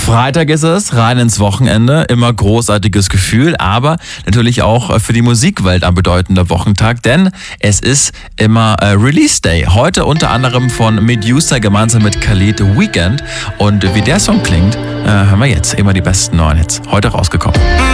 Freitag ist es, rein ins Wochenende, immer großartiges Gefühl, aber natürlich auch für die Musikwelt ein bedeutender Wochentag, denn es ist immer Release Day. Heute unter anderem von Medusa gemeinsam mit Khalid Weekend, und wie der Song klingt, hören wir jetzt. Immer die besten neuen Hits, heute rausgekommen.